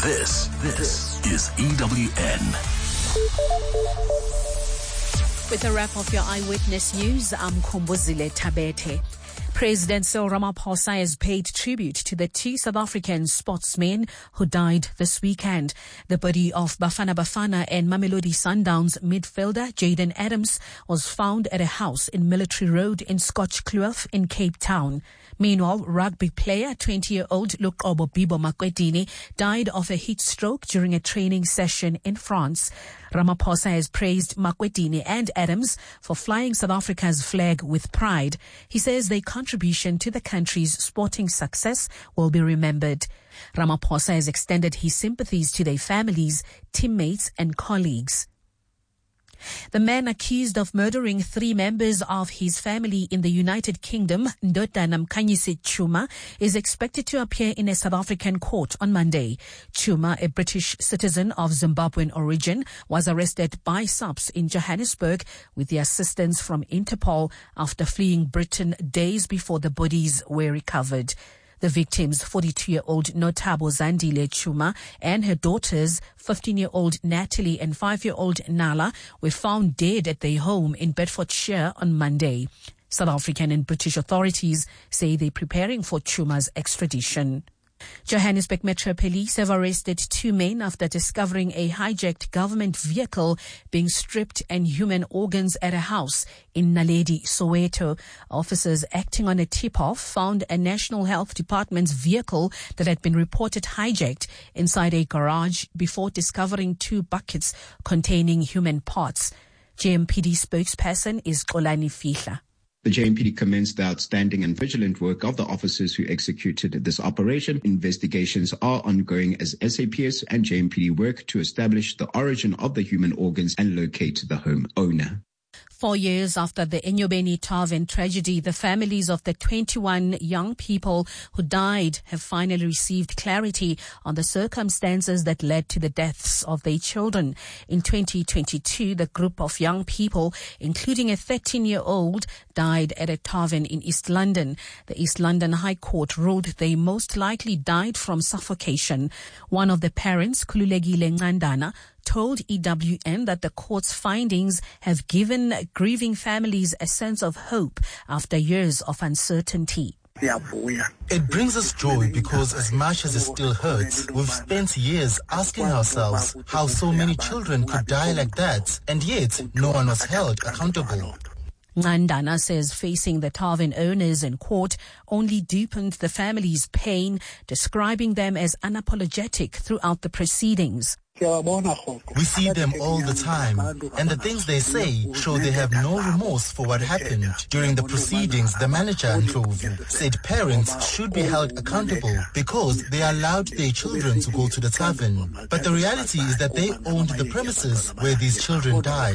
This is EWN. With a wrap of your Eyewitness News, I'm Kumbuzile Tabete. President Cyril Ramaphosa has paid tribute to the two South African sportsmen who died this weekend. The body of Bafana Bafana and Mamelodi Sundowns midfielder Jayden Adams was found at a house in Military Road in Scotchcliffe in Cape Town. Meanwhile, rugby player 20-year-old Luqobo Bibo Makwetini died of a heat stroke during a training session in France. Ramaphosa has praised Makwetini and Adams for flying South Africa's flag with pride. He says their contribution to the country's sporting success will be remembered. Ramaphosa has extended his sympathies to their families, teammates and colleagues. The man accused of murdering 3 members of his family in the United Kingdom, Ndodana Mkhanyisi Chuma, is expected to appear in a South African court on Monday. Chuma, a British citizen of Zimbabwean origin, was arrested by SAPS in Johannesburg with the assistance from Interpol after fleeing Britain days before the bodies were recovered. The victims, 42-year-old Notabo Zandile Chuma and her daughters, 15-year-old Natalie and 5-year-old Nala, were found dead at their home in Bedfordshire on Monday. South African and British authorities say they're preparing for Chuma's extradition. Johannesburg Metro Police have arrested 2 men after discovering a hijacked government vehicle being stripped and human organs at a house in Naledi, Soweto. Officers acting on a tip-off found a National Health Department's vehicle that had been reported hijacked inside a garage before discovering 2 buckets containing human parts. JMPD spokesperson is Kolani Fihla. The JMPD commenced the outstanding and vigilant work of the officers who executed this operation. Investigations are ongoing as SAPS and JMPD work to establish the origin of the human organs and locate the home owner. 4 years after the Enyobeni Tarven tragedy, the families of the 21 young people who died have finally received clarity on the circumstances that led to the deaths of their children. In 2022, the group of young people, including a 13-year-old, died at a Tarven in East London. The East London High Court ruled they most likely died from suffocation. One of the parents, Khululekile Ncandana, told EWN that the court's findings have given grieving families a sense of hope after years of uncertainty. It brings us joy because as much as it still hurts, we've spent years asking ourselves how so many children could die like that, and yet no one was held accountable. Ncandana says facing the Tarven owners in court only deepened the family's pain, describing them as unapologetic throughout the proceedings. We see them all the time, and the things they say show they have no remorse for what happened. During the proceedings, the manager, Ndlovu, said parents should be held accountable because they allowed their children to go to the tavern. But the reality is that they owned the premises where these children died.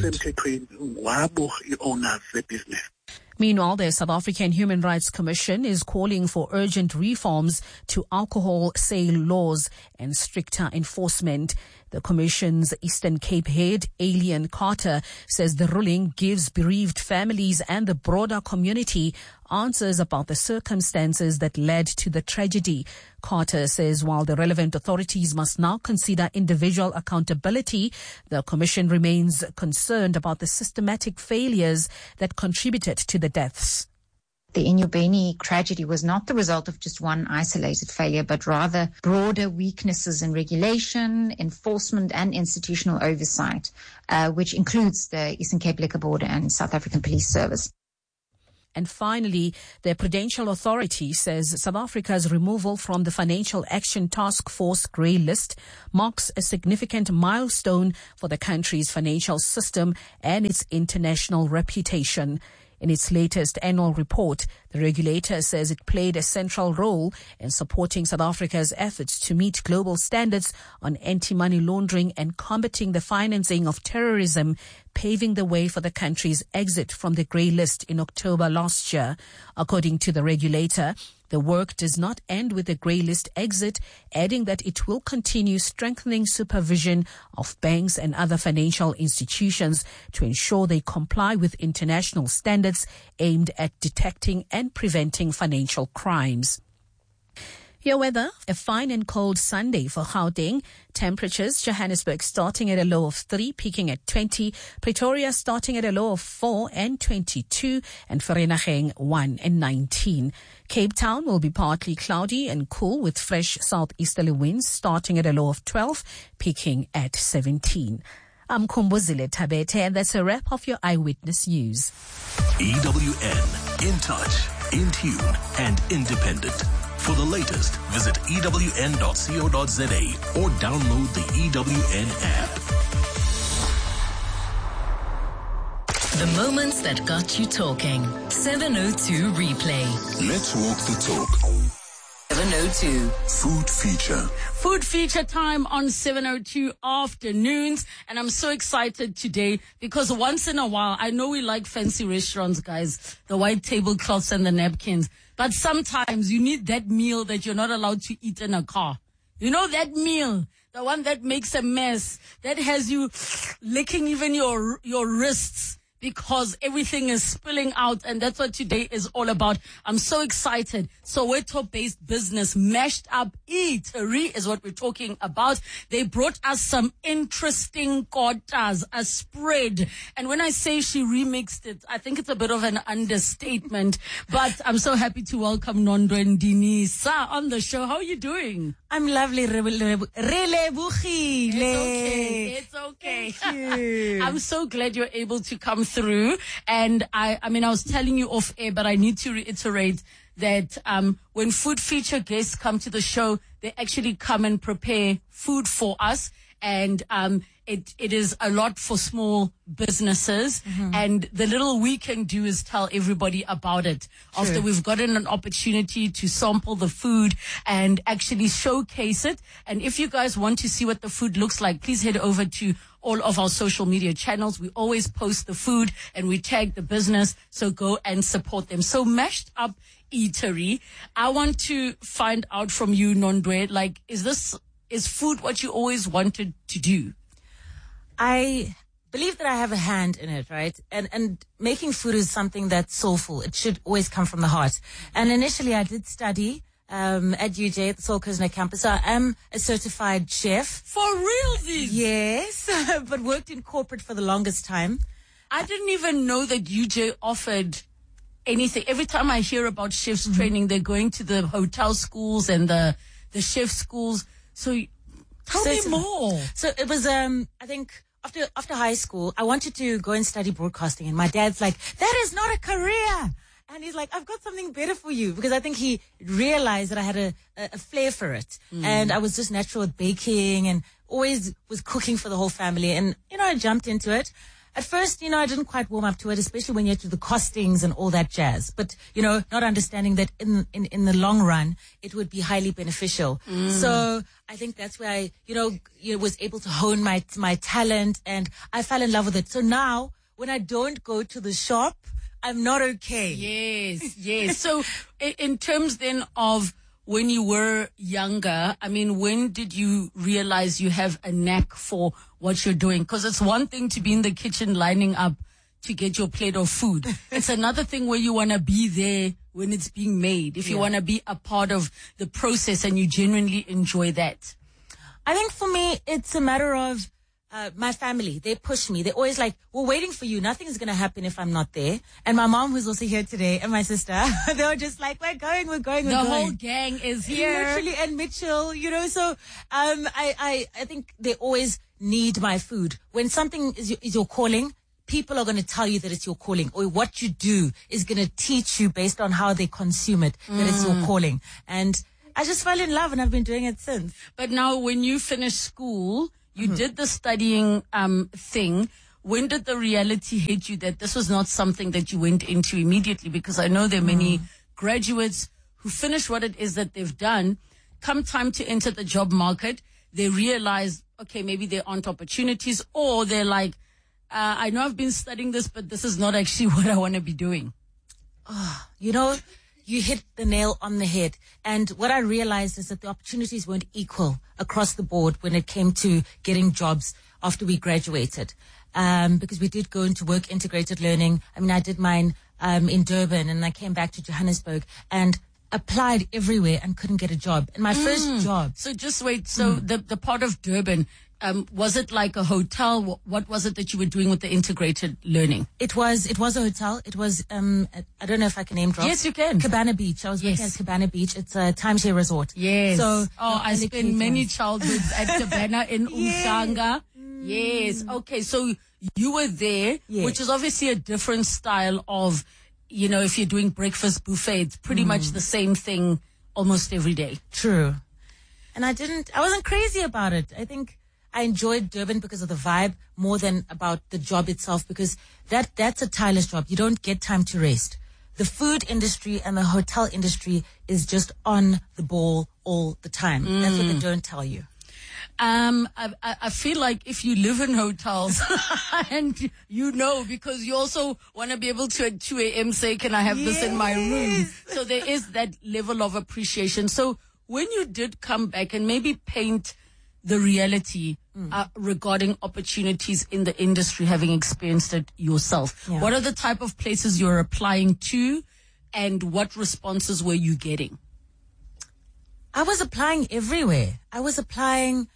Meanwhile, the South African Human Rights Commission is calling for urgent reforms to alcohol sale laws and stricter enforcement. The Commission's Eastern Cape head, Alien Carter, says the ruling gives bereaved families and the broader community answers about the circumstances that led to the tragedy. Carter says while the relevant authorities must now consider individual accountability, the Commission remains concerned about the systematic failures that contributed to the deaths. The Enyobeni tragedy was not the result of just one isolated failure, but rather broader weaknesses in regulation, enforcement and institutional oversight, which includes the Eastern Cape Liquor Board and South African Police Service. And finally, the Prudential Authority says South Africa's removal from the Financial Action Task Force grey list marks a significant milestone for the country's financial system and its international reputation. In its latest annual report, the regulator says it played a central role in supporting South Africa's efforts to meet global standards on anti-money laundering and combating the financing of terrorism, paving the way for the country's exit from the grey list in October last year. According to the regulator, the work does not end with the grey list exit, adding that it will continue strengthening supervision of banks and other financial institutions to ensure they comply with international standards aimed at detecting and preventing financial crimes. Your weather, a fine and cold Sunday for Gauteng. Temperatures, Johannesburg starting at a low of 3, peaking at 20. Pretoria starting at a low of 4 and 22. And Vereeniging 1 and 19. Cape Town will be partly cloudy and cool with fresh southeasterly winds starting at a low of 12, peaking at 17. I'm Kumbuzile Tabete, and that's a wrap of your Eyewitness News. EWN, in touch, in tune, and independent. For the latest, visit ewn.co.za or download the EWN app. The moments that got you talking. 702 replay. Let's walk the talk. 702. Food feature. Food feature time on 702 afternoons. And I'm so excited today because once in a while, I know we like fancy restaurants, guys, the white tablecloths and the napkins. But sometimes you need that meal that you're not allowed to eat in a car. You know that meal, the one that makes a mess, that has you licking even your wrists because everything is spilling out, and that's what today is all about. I'm so excited. Soweto-based business Mashed Up Eatery is what we're talking about. They brought us some interesting kotas, a spread. And when I say she remixed it, I think it's a bit of an understatement. But I'm so happy to welcome Nondwe Ndinisa on the show. How are you doing? I'm lovely. It's okay. Thank you. I'm so glad you're able to come through. And I was telling you off air, but I need to reiterate that when food feature guests come to the show, they actually come and prepare food for us. And it is a lot for small businesses. Mm-hmm. And the little we can do is tell everybody about it. True. After we've gotten an opportunity to sample the food and actually showcase it. And if you guys want to see what the food looks like, please head over to all of our social media channels. We always post the food and we tag the business. So go and support them. So Mashed Up Eatery, I want to find out from you, Nondwe, like, is food what you always wanted to do? I believe that I have a hand in it, right? And making food is something that's soulful. It should always come from the heart. And initially I did study at UJ at the Soul Kuzna campus. So I am a certified chef. For realsies? Yes, but worked in corporate for the longest time. I didn't even know that UJ offered anything. Every time I hear about chefs training, they're going to the hotel schools and the chef schools. So tell me more. So it was, I think after high school, I wanted to go and study broadcasting. And my dad's like, that is not a career. And he's like, I've got something better for you. Because I think he realized that I had a flair for it. And I was just natural at baking and always was cooking for the whole family. And, I jumped into it. At first, I didn't quite warm up to it, especially when you get to the costings and all that jazz. But, not understanding that in the long run, it would be highly beneficial. So I think that's where I, was able to hone my talent, and I fell in love with it. So now when I don't go to the shop, I'm not okay. Yes. So in terms then of when you were younger, when did you realize you have a knack for what you're doing? Because it's one thing to be in the kitchen lining up to get your plate of food. It's another thing where you want to be there when it's being made, if you want to be a part of the process and you genuinely enjoy that. I think for me, it's a matter of my family. They push me. They're always like, we're waiting for you. Nothing is going to happen if I'm not there. And my mom, who's also here today, and my sister, they were just like, we're going. The whole gang is here. Literally, and Mitchell, so I think they always need my food. When something is your calling, people are going to tell you that it's your calling, or what you do is going to teach you based on how they consume it, that it's your calling. And I just fell in love, and I've been doing it since. But now when you finished school, you did the studying thing. When did the reality hit you that this was not something that you went into immediately? Because I know there are many graduates who finish what it is that they've done. Come time to enter the job market, they realize, okay, maybe there aren't opportunities, or they're like, I know I've been studying this, but this is not actually what I want to be doing. You hit the nail on the head. And what I realized is that the opportunities weren't equal across the board when it came to getting jobs after we graduated. Because we did go into work integrated learning. I did mine in Durban, and I came back to Johannesburg. And applied everywhere and couldn't get a job. And my first job. So just wait. So the part of Durban, was it like a hotel? What was it that you were doing with the integrated learning? It was a hotel. It was, I don't know if I can name drop. Yes, you can. Cabana Beach. I was working at Cabana Beach. It's a timeshare resort. Yes. So, I spent many childhoods at Cabana in Umhlanga. Yes. Okay. So you were there, which is obviously a different style of, if you're doing breakfast buffet, it's pretty much the same thing almost every day. True. And I wasn't crazy about it. I think I enjoyed Durban because of the vibe more than about the job itself, because that's a tireless job. You don't get time to rest. The food industry and the hotel industry is just on the ball all the time. That's what they don't tell you. I feel like if you live in hotels and because you also want to be able to at 2 a.m. say, can I have this in my room? So there is that level of appreciation. So when you did come back and maybe paint the reality regarding opportunities in the industry, having experienced it yourself, what are the type of places you're applying to and what responses were you getting? I was applying everywhere. I was applying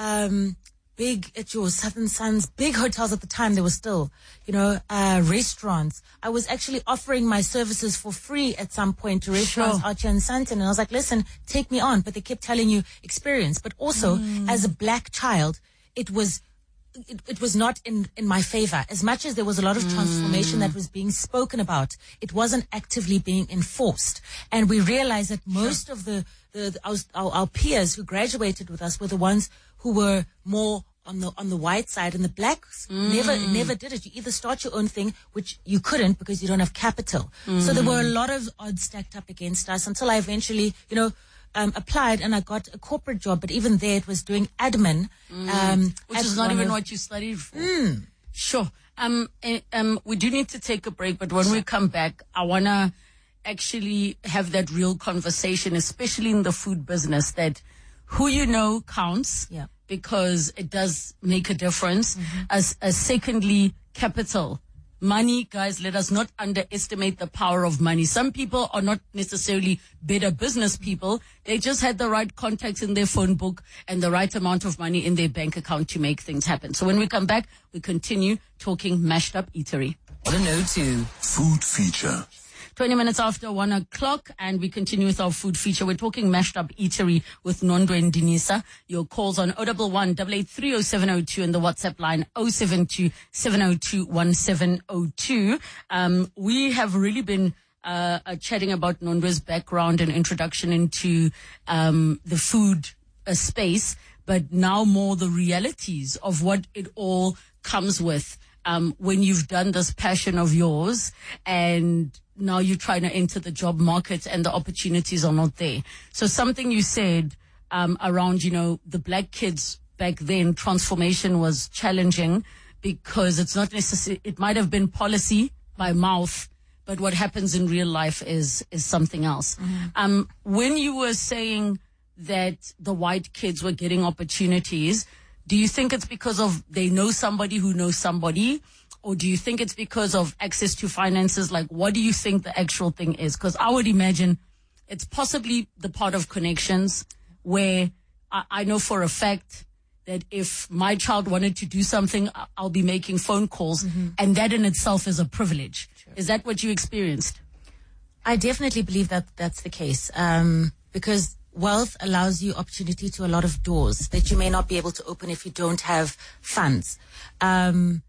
big at your Southern Suns, big hotels at the time. There were still, restaurants. I was actually offering my services for free at some point to restaurants, Archer and Sandton. And I was like, listen, take me on. But they kept telling you experience. But also, as a black child, it was not in my favor. As much as there was a lot of transformation that was being spoken about, it wasn't actively being enforced. And we realized that most of our peers who graduated with us were the ones who were more on the white side, and the blacks never did it. You either start your own thing, which you couldn't because you don't have capital. So there were a lot of odds stacked up against us until I eventually, applied and I got a corporate job. But even there, it was doing admin, which is not even what you studied for. Sure. We do need to take a break, but when we come back, I wanna actually have that real conversation, especially in the food business, that who counts. Yeah. Because it does make a difference. As secondly, capital. Money, guys, let us not underestimate the power of money. Some people are not necessarily better business people. They just had the right contacts in their phone book and the right amount of money in their bank account to make things happen. So when we come back, we continue talking Mashed Up Eatery. 102 Food Feature. 20 minutes after 1 o'clock, and we continue with our food feature. We're talking Mashed Up Eatery with Nondo and Dinisa. Your calls on 011-883-0702 and the WhatsApp line 072-702-1702. We have really been chatting about Nondo's background and introduction into the food space, but now more the realities of what it all comes with when you've done this passion of yours and now you're trying to enter the job market and the opportunities are not there. So something you said around, the black kids back then, transformation was challenging because it's not necessary. It might have been policy by mouth, but what happens in real life is something else. When you were saying that the white kids were getting opportunities, do you think it's because of they know somebody who knows somebody? Or do you think it's because of access to finances? Like, what do you think the actual thing is? Because I would imagine it's possibly the part of connections where I know for a fact that if my child wanted to do something, I'll be making phone calls. And that in itself is a privilege. Sure. Is that what you experienced? I definitely believe that that's the case. Because wealth allows you opportunity to a lot of doors that you may not be able to open if you don't have funds. And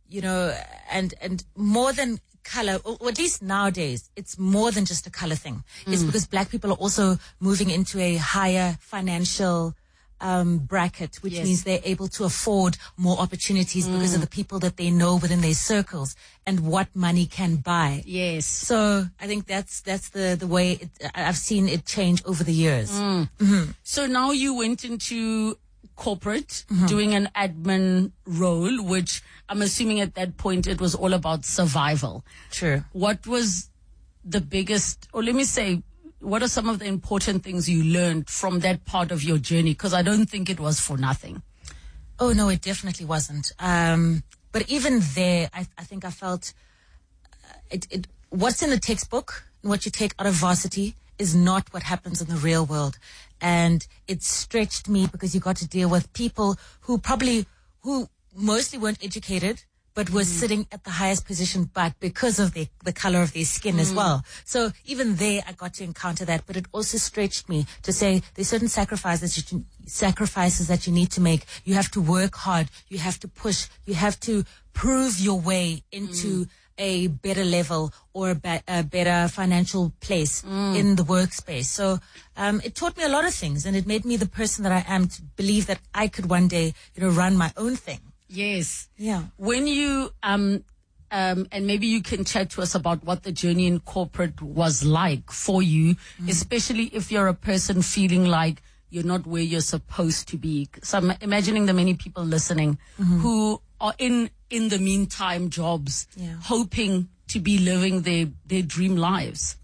more than color, or at least nowadays, it's more than just a color thing. It's because black people are also moving into a higher financial bracket, which means they're able to afford more opportunities because of the people that they know within their circles and what money can buy. Yes. So I think that's the way I've seen it change over the years. So now you went into corporate, doing an admin role, which I'm assuming at that point it was all about survival. True. What was the biggest, or let me say, what are some of the important things you learned from that part of your journey? Because I don't think it was for nothing. Oh, no, it definitely wasn't. But even there, I think I felt what's in the textbook and what you take out of varsity is not what happens in the real world. And it stretched me because you got to deal with people who mostly weren't educated, but were sitting at the highest position, but because of the color of their skin as well. So even there, I got to encounter that, but it also stretched me to say there's certain sacrifices that you need to make. You have to work hard. You have to push. You have to prove your way into a better level or a better financial place in the workspace. So it taught me a lot of things, and it made me the person that I am, to believe that I could one day, run my own thing. Yes. Yeah. When you and maybe you can chat to us about what the journey in corporate was like for you, especially if you're a person feeling like you're not where you're supposed to be. So I'm imagining the many people listening who are in the meantime jobs, hoping to be living their dream lives.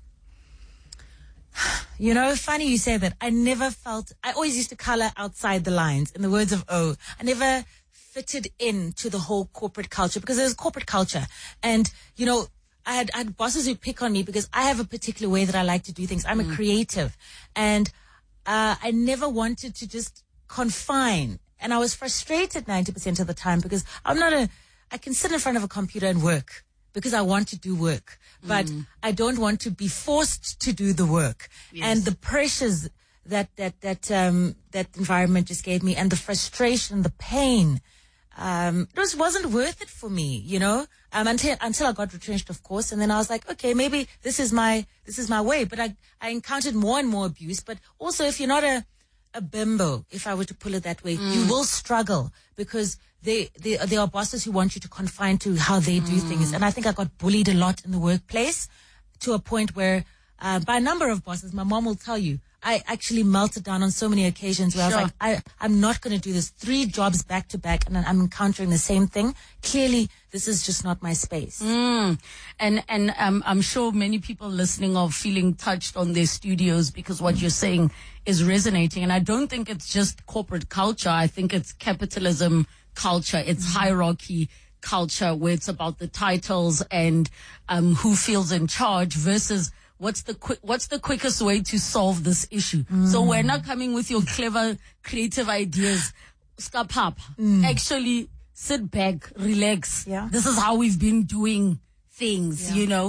Funny you say that. I always used to color outside the lines, in the words of O. I never fitted in to the whole corporate culture, because there's corporate culture. And, I had bosses who pick on me because I have a particular way that I like to do things. I'm a creative. And I never wanted to just confine. And I was frustrated 90% of the time, because I can sit in front of a computer and work because I want to do work, but I don't want to be forced to do the work. Yes. And the pressures that environment just gave me, and the frustration, the pain, it wasn't worth it for me, until I got retrenched, of course. And then I was like, okay, maybe this is my way. But I encountered more and more abuse. But also, if you're not a bimbo, if I were to pull it that way, you will struggle, because there are bosses who want you to confine to how they do things. And I think I got bullied a lot in the workplace, to a point where, by a number of bosses, my mom will tell you, I actually melted down on so many occasions where I was like, I'm not going to do this. 3 jobs back to back, and I'm encountering the same thing. Clearly, this is just not my space. And I'm sure many people listening are feeling touched on their studios, because what you're saying is resonating. And I don't think it's just corporate culture. I think it's capitalism culture. It's hierarchy culture, where it's about the titles and who feels in charge versus what's the quickest way to solve this issue. So we're not coming with your clever, creative ideas. Stop up. Actually sit back, relax. Yeah. This is how we've been doing things,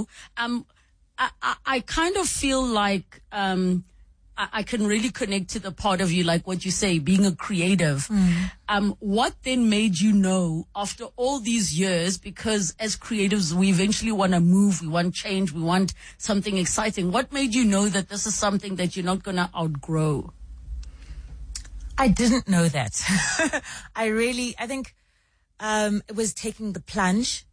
I kind of feel like, I can really connect to the part of you, like what you say, being a creative. What then made you know, after all these years, because as creatives, we eventually want to move, we want change, we want something exciting. What made you know that this is something that you're not going to outgrow? I didn't know that. I think, it was taking the plunge.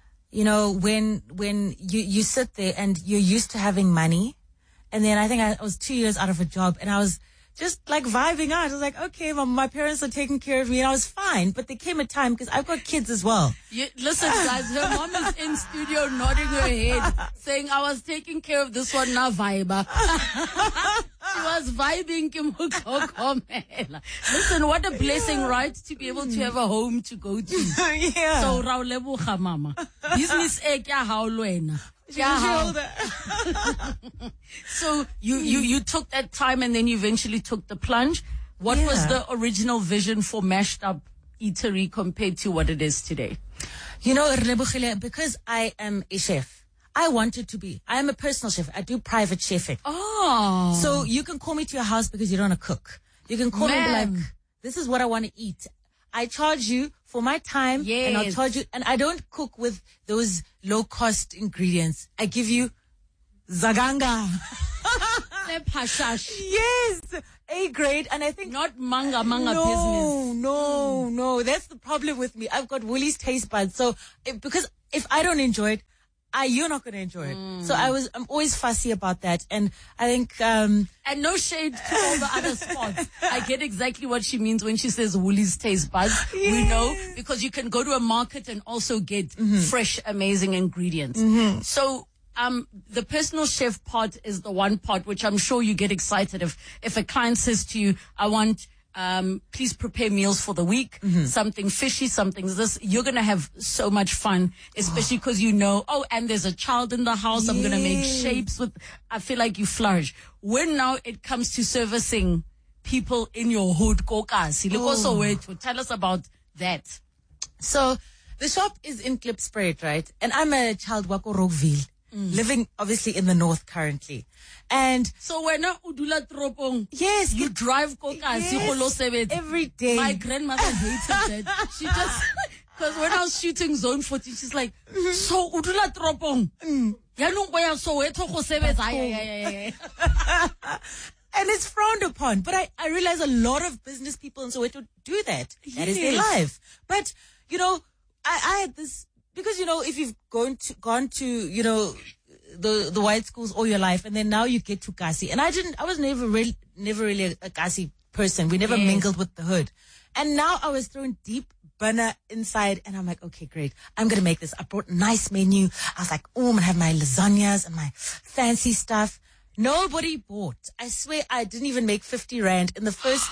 When you sit there and you're used to having money. And then I think I was 2 years out of a job, and I was just like vibing out. I was like, okay, my parents are taking care of me, and I was fine. But there came a time, because I've got kids as well. Listen, guys, her mom is in studio nodding her head, saying, I was taking care of this one, now vibe. She was vibing. Listen, what a blessing, right? To be able to have a home to go to. Yeah. So, Rauleboga, mama. Business egg, ya haulwena. So you took that time, and then you eventually took the plunge. What was the original vision for Mashed Up Eatery compared to what it is today? Because I am a chef, I am a personal chef. I do private chefing. Oh. So you can call me to your house because you don't want to cook. You can call me and be like, this is what I want to eat. I charge you for my time, and I'll charge you. And I don't cook with those low-cost ingredients. I give you zaganga. Yes, A grade. And I think not manga business. No. That's the problem with me. I've got Woolies taste buds. So because if I don't enjoy it, you're not going to enjoy it. So I'm always fussy about that. And I think, and no shade to all the other spots. I get exactly what she means when she says Woolies taste buds. Yes. We know, because you can go to a market and also get fresh, amazing ingredients. So, the personal chef part is the one part which I'm sure you get excited if a client says to you, I want Please prepare meals for the week. Something fishy, something this. You're going to have so much fun, especially because and there's a child in the house. I'm going to make shapes with. I feel like you flourish. When now it comes to servicing people in your hood, Kokasi. Tell us about that. So the shop is in Klipspruit, right? And I'm a child wako Rockville, living obviously in the north currently. And so when udula tropong, yes, you drive Kokasi every day. My grandmother hated that. She just because when I was shooting Zone 40, she's like, so udula tropong. And it's frowned upon. But I realize a lot of business people in Soweto do that. That is their life. But, I had this, because, if you've gone to, the white schools all your life, and then now you get to Kasi. And I was never really a Kasi person. We never mingled with the hood. And now I was thrown deep burner inside, and I'm like, okay, great. I'm going to make this. I brought a nice menu. I was like, I'm going to have my lasagnas and my fancy stuff. Nobody bought. I swear I didn't even make 50 Rand in the first,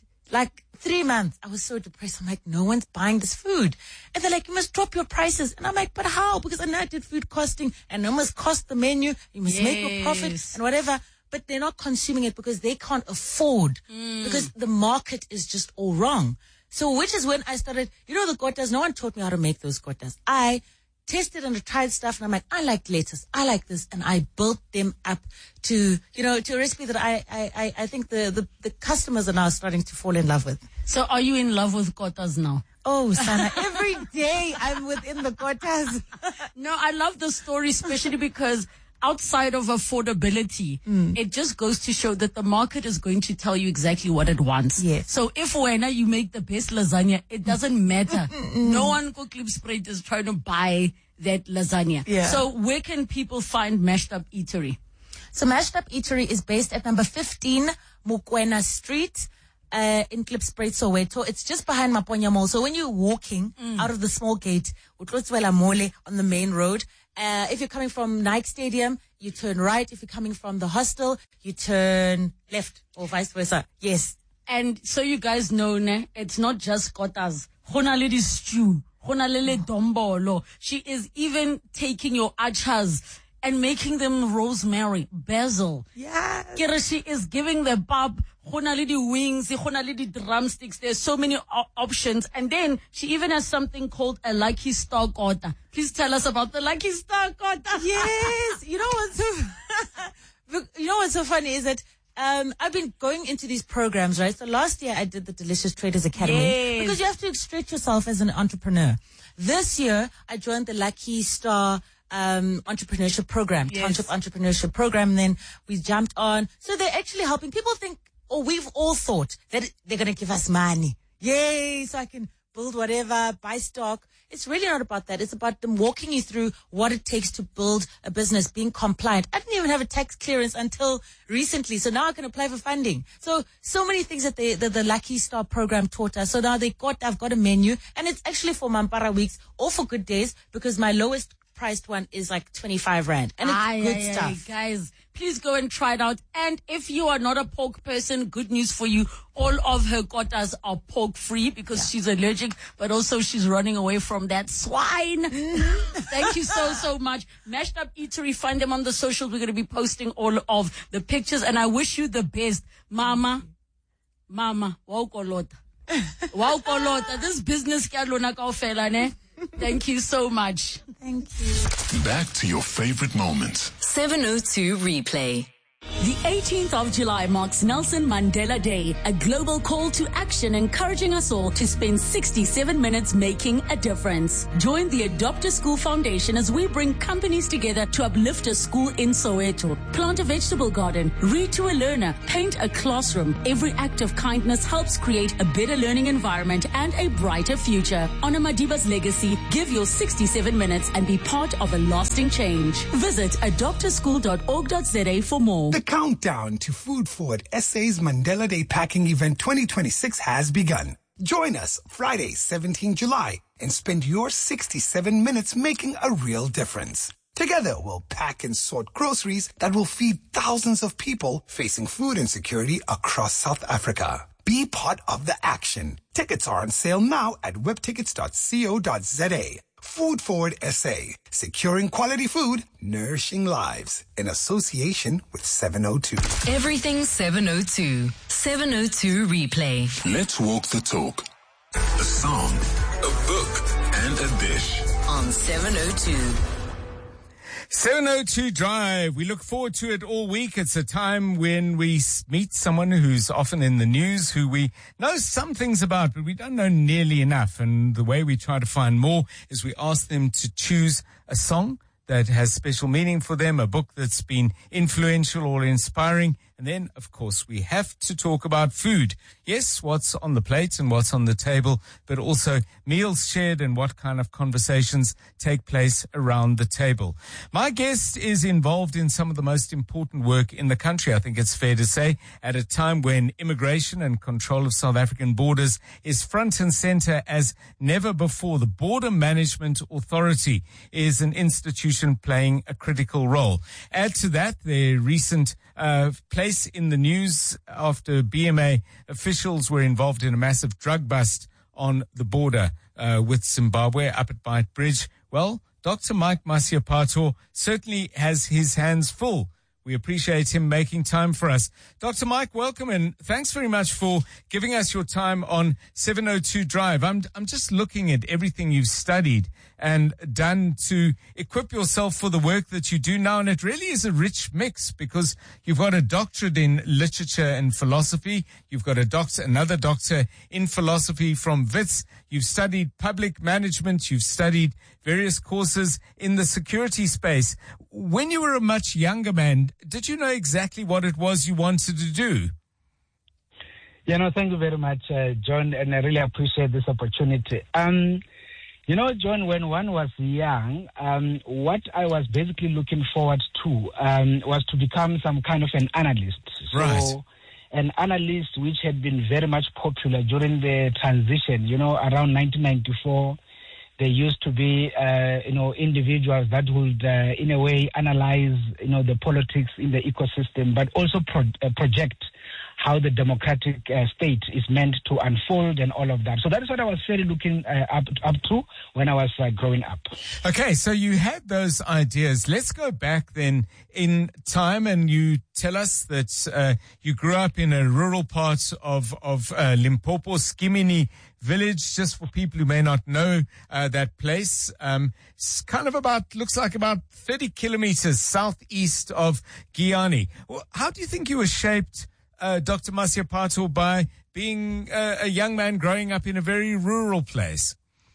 3 months. I was so depressed. I'm like, no one's buying this food. And they're like, you must drop your prices. And I'm like, but how? Because I know I did food costing, and it must cost the menu. You must make a profit and whatever. But they're not consuming it because they can't afford. Because the market is just all wrong. So which is when I started, the kotas, no one taught me how to make those kotas. I tested and tried stuff, and I'm like, I like lettuce, I like this, and I built them up to a recipe that I think the customers are now starting to fall in love with. So are you in love with kotas now? Oh, Sana, every day I'm within the kotas. No, I love the story, especially because outside of affordability, it just goes to show that the market is going to tell you exactly what it wants. Yes. So if you make the best lasagna, it doesn't matter. No one for Klipspruit is trying to buy that lasagna. Yeah. So where can people find Mashed Up Eatery? So Mashed Up Eatery is based at number 15 Mukwena Street. In Klipspruit, Soweto. It's just behind Maponya Mall. So when you're walking out of the small gate, Utlotswela Mole on the main road, if you're coming from Nike Stadium, you turn right. If you're coming from the hostel, you turn left, or vice versa. Yes. And so you guys know, it's not just kotas. Hona lady stew. Hona lele dombolo. She is even taking your achas and making them rosemary, basil. Yeah. She is giving the pub hona lady wings, hona lady drumsticks. There's so many options. And then she even has something called a Lucky Star Kota. Please tell us about the Lucky Star Kota. Yes. You know what's so funny is that I've been going into these programs, right? So last year I did the Delicious Traders Academy because you have to stretch yourself as an entrepreneur. This year I joined the Lucky Star entrepreneurship program, township entrepreneurship program. And then we jumped on. So they're actually helping. People think, we've all thought that they're going to give us money. Yay, so I can build whatever, buy stock. It's really not about that. It's about them walking you through what it takes to build a business, being compliant. I didn't even have a tax clearance until recently. So now I can apply for funding. So many things that the Lucky Star program taught us. So now I've got a menu, and it's actually for Mampara weeks or for good days, because my lowest priced one is like 25 Rand, and it's good stuff. Guys, please go and try it out. And if you are not a pork person, good news for you. All of her kotas are pork free because she's allergic, but also she's running away from that swine. Thank you so much. Mashed Up Eatery, find them on the socials. We're going to be posting all of the pictures, and I wish you the best. Mama, wow kolota. Wow kolota. This business kya lona kaofela ne? Thank you so much. Thank you. Back to your favorite moments. 702 Replay. The 18th of July marks Nelson Mandela Day, a global call to action encouraging us all to spend 67 minutes making a difference. Join the Adopt a School Foundation as we bring companies together to uplift a school in Soweto. Plant a vegetable garden, read to a learner, paint a classroom. Every act of kindness helps create a better learning environment and a brighter future. Honor Madiba's legacy, give your 67 minutes and be part of a lasting change. Visit adoptaschool.org.za for more. The countdown to Food Forward SA's Mandela Day Packing Event 2026 has begun. Join us Friday, 17 July, and spend your 67 minutes making a real difference. Together, we'll pack and sort groceries that will feed thousands of people facing food insecurity across South Africa. Be part of the action. Tickets are on sale now at webtickets.co.za. Food Forward SA, securing quality food, nourishing lives, in association with 702. Everything 702. 702 Replay. Let's walk the talk. A song, a book, and a dish. On 702. 702 Drive. We look forward to it all week. It's a time when we meet someone who's often in the news, who we know some things about, but we don't know nearly enough. And the way we try to find more is we ask them to choose a song that has special meaning for them, a book that's been influential or inspiring. And then, of course, we have to talk about food. Yes, what's on the plate and what's on the table, but also meals shared and what kind of conversations take place around the table. My guest is involved in some of the most important work in the country, I think it's fair to say, at a time when immigration and control of South African borders is front and center as never before. The Border Management Authority is an institution playing a critical role. Add to that their recent place in the news after BMA officials were involved in a massive drug bust on the border with Zimbabwe up at Beit Bridge. Well, Dr. Mike Masiapato certainly has his hands full. We appreciate him making time for us. Dr. Mike, welcome, and thanks very much for giving us your time on 702 Drive. I'm just looking at everything you've studied and done to equip yourself for the work that you do now, and it really is a rich mix because you've got a doctorate in literature and philosophy. You've got another doctor in philosophy from Wits. You've studied public management. You've studied various courses in the security space. When you were a much younger man, did you know exactly what it was you wanted to do? Thank you very much, John, and I really appreciate this opportunity. John, when one was young, what I was basically looking forward to was to become some kind of an analyst. Right. So, an analyst which had been very much popular during the transition, around 1994. There used to be, individuals that would, in a way, analyze, the politics in the ecosystem, but also project how the democratic state is meant to unfold and all of that. So that is what I was really looking up to when I was growing up. Okay, so you had those ideas. Let's go back then in time, and you tell us that you grew up in a rural part of Limpopo, Skimini Village, just for people who may not know that place. It's kind of looks like about 30 kilometers southeast of Giyani. Well, how do you think you were shaped, Dr. Masiapato, by being a young man growing up in a very rural place?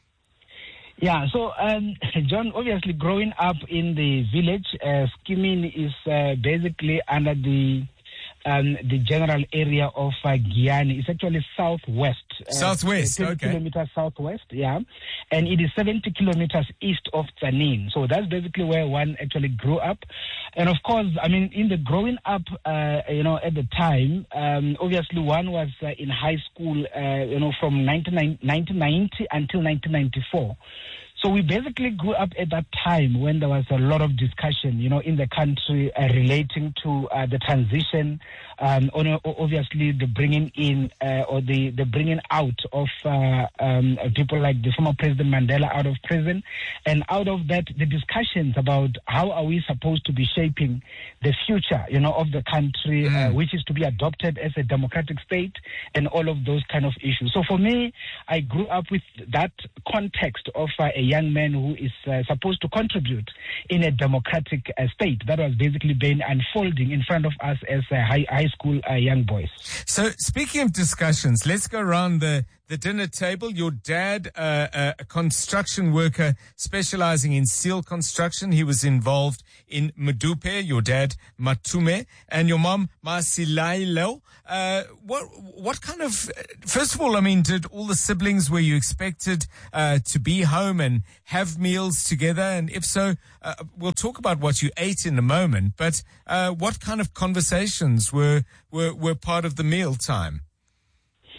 Yeah, so, John, obviously growing up in the village, Skimini is basically under the general area of Giyani. It's actually southwest. Southwest, 20 okay. kilometers southwest, yeah. And it is 70 kilometers east of Tzaneen. So that's basically where one actually grew up. And of course, in the growing up, at the time, obviously one was in high school, from 1990 until 1994. So we basically grew up at that time when there was a lot of discussion, in the country relating to the transition, obviously the bringing in or the bringing out of people like the former President Mandela out of prison. And out of that, the discussions about how are we supposed to be shaping the future, of the country, which is to be adopted as a democratic state and all of those kind of issues. So for me, I grew up with that context of a young man who is supposed to contribute in a democratic state. That was basically been unfolding in front of us as high school young boys. So speaking of discussions, let's go around the dinner table. Your dad, a construction worker specializing in steel construction. He was involved in Medupe, your dad, Matume, and your mom, Masilailo. What kind of, first of all, did all the siblings, were you expected to be home and have meals together? And if so, we'll talk about what you ate in a moment, but what kind of conversations were part of the meal time?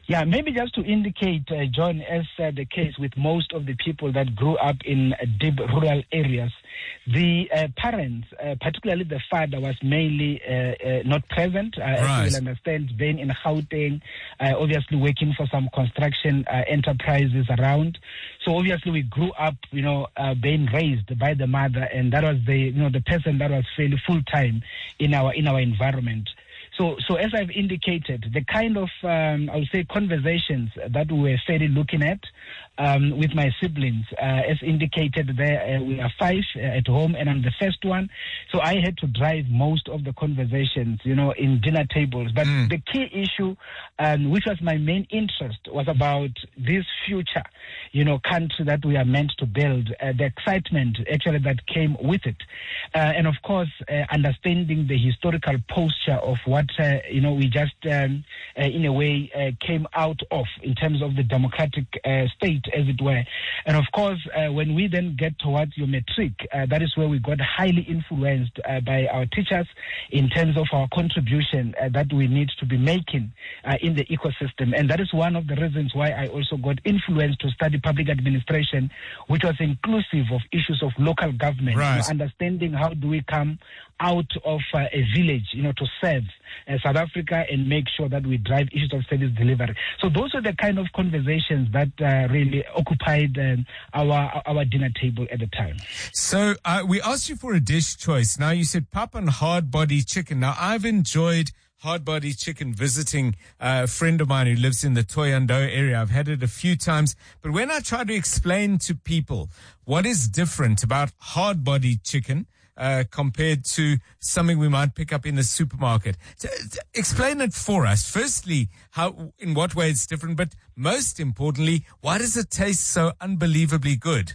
Yeah, maybe just to indicate, John, as the case with most of the people that grew up in deep rural areas, the parents, particularly the father, was mainly not present. As you will understand, being in Gauteng, obviously working for some construction enterprises around. So obviously we grew up, being raised by the mother, and that was the person that was fairly full time in our environment. So as I've indicated, the kind of, I would say, conversations that we were fairly looking at with my siblings, as indicated there, we are 5 at home, and I'm the first one. So I had to drive most of the conversations, in dinner tables. But the key issue, which was my main interest, was about this future, country that we are meant to build, the excitement actually that came with it. And of course, understanding the historical posture of what, we just, in a way, came out of in terms of the democratic state, as it were. And of course, when we then get towards your matric, that is where we got highly influenced by our teachers in terms of our contribution that we need to be making in the ecosystem. And that is one of the reasons why I also got influenced to study public administration, which was inclusive of issues of local government, understanding how do we come out of a village, to serve South Africa and make sure that we drive issues of service delivery. So those are the kind of conversations that really occupied our dinner table at the time. So we asked you for a dish choice. Now you said pap and hard body chicken. Now I've enjoyed hard body chicken visiting a friend of mine who lives in the Thohoyandou area. I've had it a few times, but when I try to explain to people what is different about hard body chicken compared to something we might pick up in the supermarket. So, explain it for us. Firstly, in what way it's different, but most importantly, why does it taste so unbelievably good?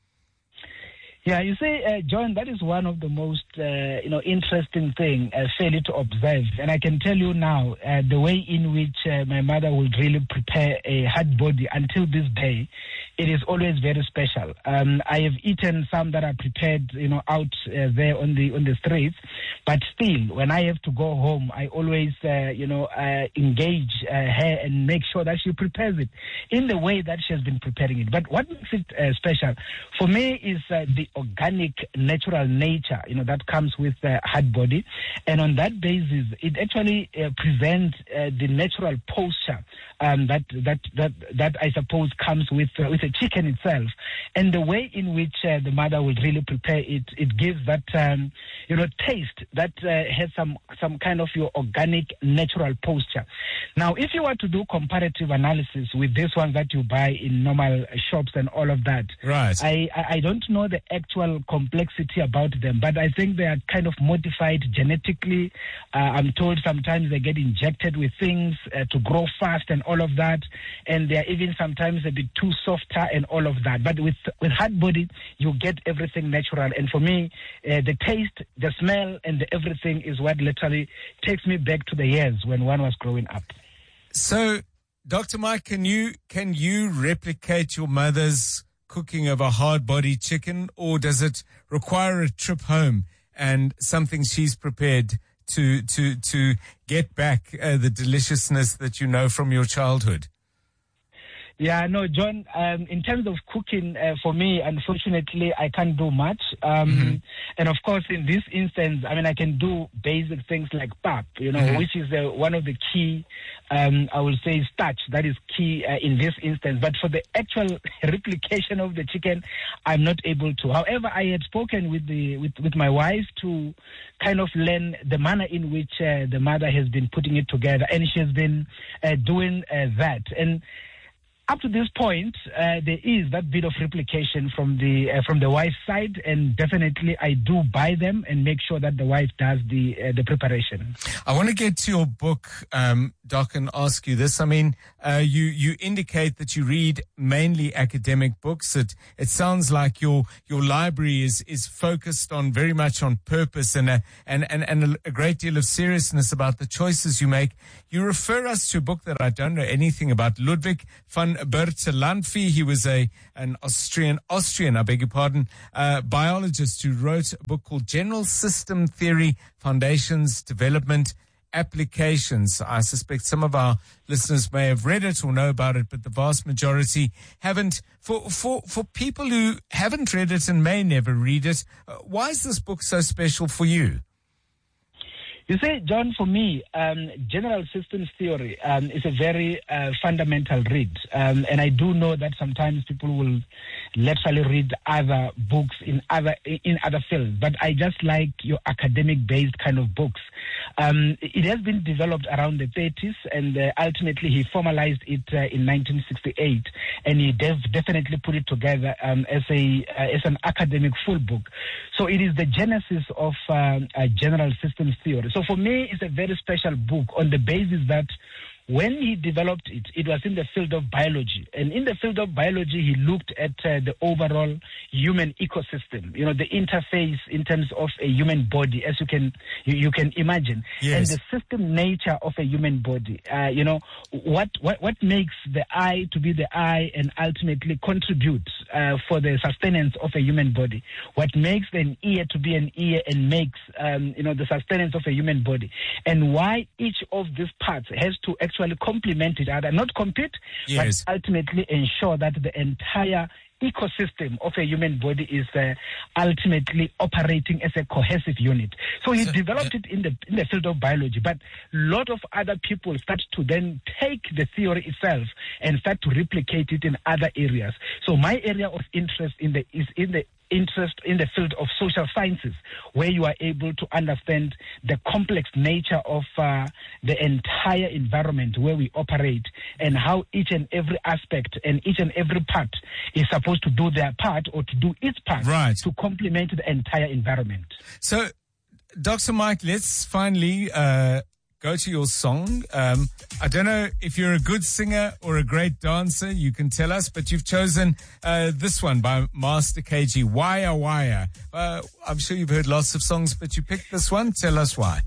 Yeah, you see, John, that is one of the most, interesting thing, fairly to observe. And I can tell you now, the way in which my mother would really prepare a hard body until this day, it is always very special. I have eaten some that are prepared, out there on the streets, but still, when I have to go home, I always, engage her and make sure that she prepares it in the way that she has been preparing it. But what makes it special for me is the organic, natural nature, that comes with the hard body, and on that basis, it actually presents the natural posture that I suppose comes with the chicken itself, and the way in which the mother will really prepare it, it gives that taste that has some kind of your organic, natural posture. Now, if you were to do comparative analysis with this one that you buy in normal shops and all of that, I don't know the actual complexity about them, but I think they are kind of modified genetically. I'm told sometimes they get injected with things to grow fast and all of that, and they are even sometimes a bit too softer and all of that. But with hard body, you get everything natural, and for me, the taste, the smell, and the everything is what literally takes me back to the years when one was growing up. So, Dr. Mike, can you replicate your mother's cooking of a hard body chicken, or does it require a trip home and something she's prepared to get back the deliciousness that you know from your childhood? Yeah, no, John, in terms of cooking, for me, unfortunately, I can't do much. And of course, in this instance, I can do basic things like pap, which is one of the key, I will say, starch that is key in this instance. But for the actual replication of the chicken, I'm not able to. However, I had spoken with my wife to kind of learn the manner in which the mother has been putting it together, and she has been doing that. And up to this point, there is that bit of replication from the wife's side, and definitely I do buy them and make sure that the wife does the preparation. I want to get to your book, Doc, and ask you this. You indicate that you read mainly academic books. It sounds like your library is focused on very much on purpose and a great deal of seriousness about the choices you make. You refer us to a book that I don't know anything about, Ludwig van Bertalanffy. He was an Austrian, I beg your pardon, biologist who wrote a book called General System Theory, Foundations, Development, applications. I suspect some of our listeners may have read it or know about it, but the vast majority haven't. For people who haven't read it and may never read it, why is this book so special for you? You see, John, for me, general systems theory is a very fundamental read. And I do know that sometimes people will literally read other books in other fields, but I just like your academic-based kind of books. It has been developed around the 30s, and ultimately he formalized it in 1968, and he definitely put it together as an academic full book. So it is the genesis of general systems theory. So for me, it's a very special book on the basis that when he developed it, it was in the field of biology. And in the field of biology, he looked at the overall human ecosystem, the interface in terms of a human body, as you can imagine. Yes. And the system nature of a human body. What makes the eye to be the eye and ultimately contribute for the sustenance of a human body. What makes an ear to be an ear and makes, the sustenance of a human body. And why each of these parts has to actually complement each other, not compete, yes, but ultimately ensure that the entire ecosystem of a human body is ultimately operating as a cohesive unit. So he developed it in the field of biology, but a lot of other people start to then take the theory itself and start to replicate it in other areas. So my area of interest is in the field of social sciences, where you are able to understand the complex nature of the entire environment where we operate, and how each and every aspect and each and every part is supposed to do their part or to do its part, right, to complement the entire environment. So, Dr. Mike, let's finally go to your song. I don't know if you're a good singer or a great dancer, you can tell us, but you've chosen this one by Master KG, Wire Wire. I'm sure you've heard lots of songs, but you picked this one. Tell us why.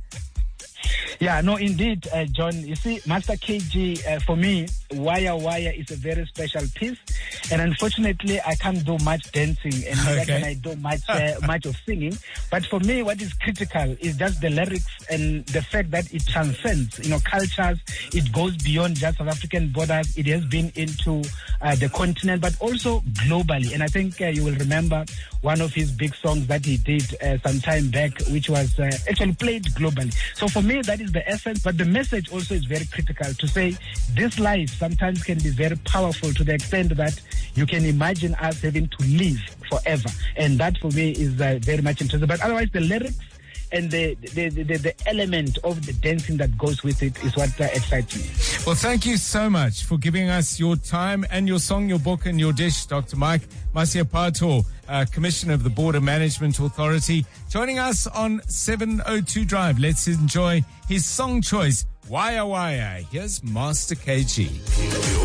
Yeah, no, indeed, John. You see, Master KG, for me, Wire Wire is a very special piece. And unfortunately, I can't do much dancing, and neither can I do much of singing. But for me, what is critical is just the lyrics and the fact that it transcends, cultures. It goes beyond just South African borders. It has been into the continent, but also globally. And I think you will remember one of his big songs that he did some time back, which was actually played globally. So for me, that is the essence, but the message also is very critical to say this life sometimes can be very powerful to the extent that you can imagine us having to live forever. And that for me is very much interesting. But otherwise, the lyrics and the element of the dancing that goes with it is what excites me. Well, thank you so much for giving us your time and your song, your book, and your dish, Dr. Mike Masiapato, Commissioner of the Border Management Authority, joining us on 702 Drive. Let's enjoy his song choice, Wire Wire. Here's Master KG.